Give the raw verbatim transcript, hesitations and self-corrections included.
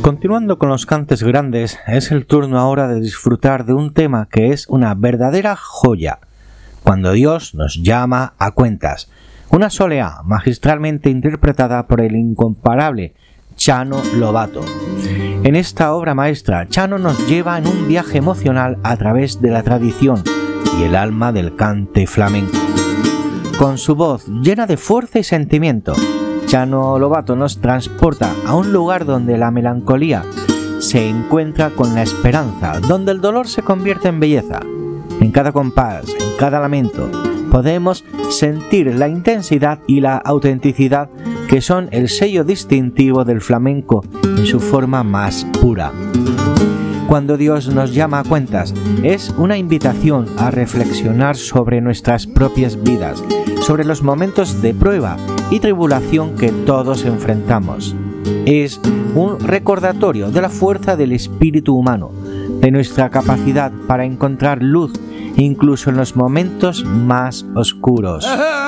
Continuando con los cantes grandes, es el turno ahora de disfrutar de un tema que es una verdadera joya. Cuando Dios nos llama a cuentas, una soleá magistralmente interpretada por el incomparable Chano Lobato. En esta obra maestra, Chano nos lleva en un viaje emocional a través de la tradición y el alma del cante flamenco. Con su voz llena de fuerza y sentimiento, Chano Lobato nos transporta a un lugar donde la melancolía se encuentra con la esperanza, donde el dolor se convierte en belleza. En cada compás, en cada lamento, podemos sentir la intensidad y la autenticidad que son el sello distintivo del flamenco en su forma más pura. Cuando Dios nos llama a cuentas, es una invitación a reflexionar sobre nuestras propias vidas, sobre los momentos de prueba y tribulación que todos enfrentamos. Es un recordatorio de la fuerza del espíritu humano, de nuestra capacidad para encontrar luz incluso en los momentos más oscuros.